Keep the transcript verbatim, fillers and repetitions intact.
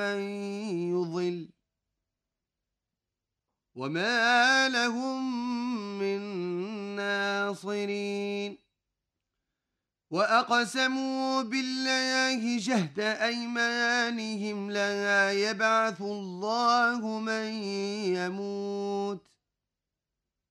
يضل وما لهم من ناصرين وأقسموا بالله جهد أيمانهم لا يبعث الله من يموت